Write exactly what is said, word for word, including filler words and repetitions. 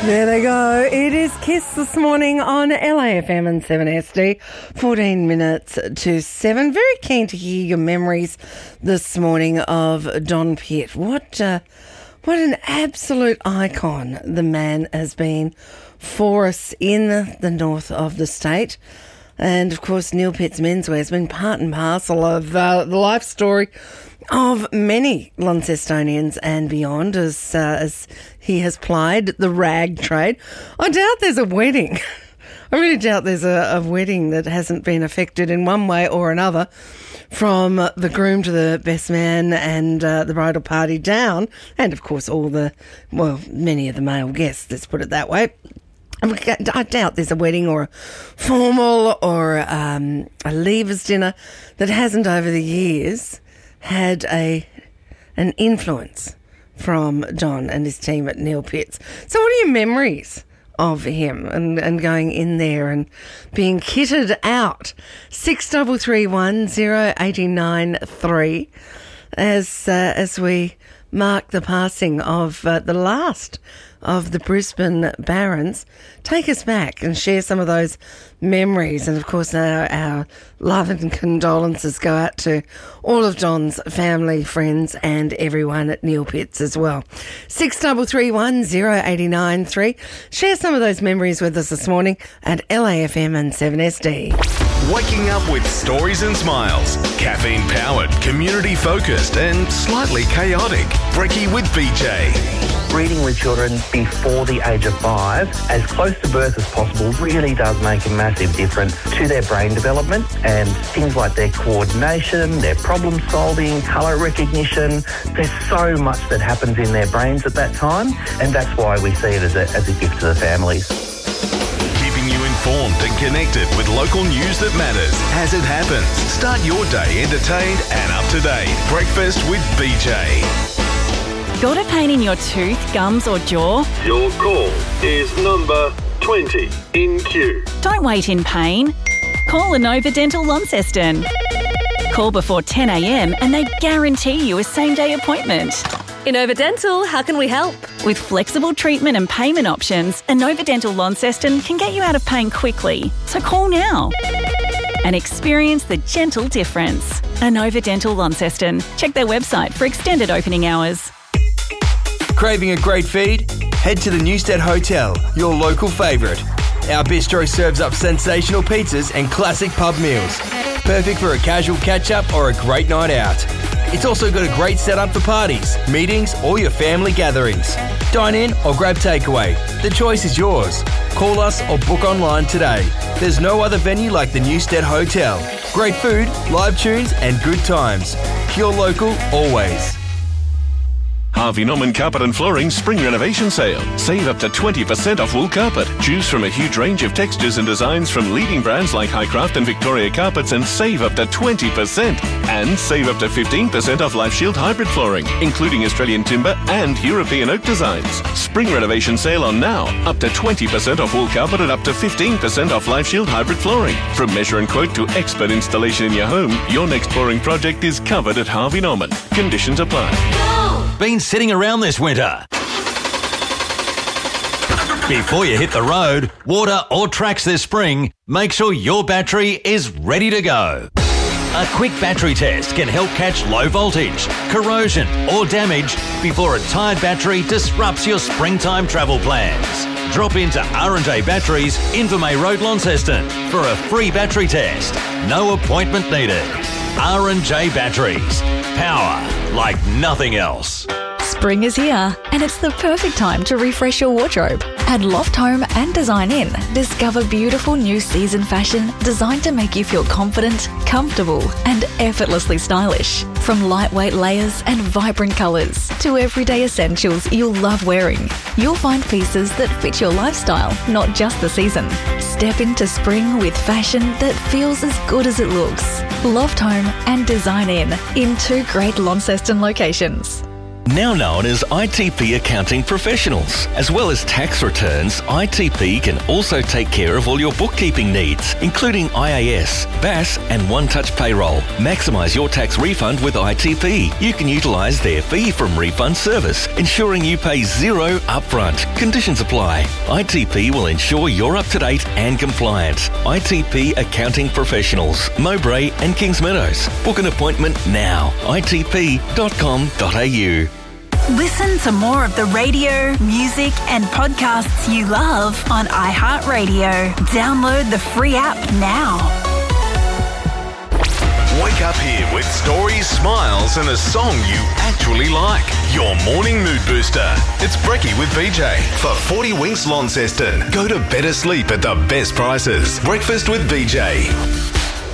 There they go. It is Kiss this morning on L A F M and seven S D. fourteen minutes to seven. Very keen to hear your memories this morning of Don Pitt. What, uh, what an absolute icon the man has been for us in the north of the state. And, of course, Neil Pitt's Menswear has been part and parcel of uh, the life story of many Launcestonians and beyond as, uh, as he has plied the rag trade. I doubt there's a wedding. I really doubt there's a, a wedding that hasn't been affected in one way or another, from the groom to the best man and uh, the bridal party down, and, of course, all the, well, many of the male guests, let's put it that way. I doubt there's a wedding or a formal or um, a leavers dinner that hasn't over the years had a an influence from Don and his team at Neil Pitt's. So what are your memories of him and, and going in there and being kitted out? six three three one zero eight nine three as, uh, as we mark the passing of uh, the last of the Brisbane Barons. Take us back and share some of those memories. And, of course, our, our love and condolences go out to all of Don's family, friends and everyone at Neil Pitt's as well. six three three one zero eight nine three. Share some of those memories with us this morning at L A F M and seven S D. Waking up with stories and smiles. Caffeine-powered, community-focused and slightly chaotic. Brekkie with B J. Reading with children before the age of five, as close to birth as possible, really does make a massive difference to their brain development and things like their coordination, their problem solving, colour recognition. There's so much that happens in their brains at that time, and that's why we see it as a, as a gift to the families. Keeping you informed and connected with local news that matters as it happens. Start your day entertained and up to date. Breakfast with B J. Got a pain in your tooth, gums or jaw? Your call is number twenty in queue. Don't wait in pain. Call Inova Dental Launceston. Call before ten a m and they guarantee you a same-day appointment. Inova Dental, how can we help? With flexible treatment and payment options, Inova Dental Launceston can get you out of pain quickly. So call now and experience the gentle difference. Inova Dental Launceston. Check their website for extended opening hours. Craving a great feed? Head to the Newstead Hotel, your local favourite. Our bistro serves up sensational pizzas and classic pub meals. Perfect for a casual catch-up or a great night out. It's also got a great setup for parties, meetings or your family gatherings. Dine in or grab takeaway. The choice is yours. Call us or book online today. There's no other venue like the Newstead Hotel. Great food, live tunes and good times. Pure local always. Harvey Norman Carpet and Flooring Spring Renovation Sale. Save up to twenty percent off wool carpet. Choose from a huge range of textures and designs from leading brands like Highcraft and Victoria Carpets and save up to twenty percent. And save up to fifteen percent off Life Shield hybrid flooring, including Australian timber and European oak designs. Spring Renovation Sale on now. Up to twenty percent off wool carpet and up to fifteen percent off Life Shield hybrid flooring. From measure and quote to expert installation in your home, your next flooring project is covered at Harvey Norman. Conditions apply. Been sitting around this winter? Before you hit the road, water or tracks this spring, make sure your battery is ready to go. A quick battery test can help catch low voltage, corrosion or damage before a tired battery disrupts your springtime travel plans. Drop into R and J Batteries, Invermay Road, Launceston for a free battery test. No appointment needed. R and J Batteries. Power like nothing else. Spring is here, and it's the perfect time to refresh your wardrobe. At Loft Home and Design Inn, discover beautiful new season fashion designed to make you feel confident, comfortable, and effortlessly stylish. From lightweight layers and vibrant colours to everyday essentials you'll love wearing, you'll find pieces that fit your lifestyle, not just the season. Step into spring with fashion that feels as good as it looks. Loft Home and Design Inn in two great Launceston locations. Now known as I T P Accounting Professionals. As well as tax returns, I T P can also take care of all your bookkeeping needs, including I A S, B A S and One Touch Payroll. Maximise your tax refund with I T P. You can utilise their fee from refund service, ensuring you pay zero upfront. Conditions apply. I T P will ensure you're up to date and compliant. I T P Accounting Professionals, Mowbray and Kings Meadows. Book an appointment now. I T P dot com dot a u. Listen to more of the radio, music and podcasts you love on iHeartRadio. Download the free app now. Wake up here with stories, smiles and a song you actually like. Your morning mood booster. It's Brekkie with B J. For forty Winks Launceston. Go to better sleep at the best prices. Breakfast with B J.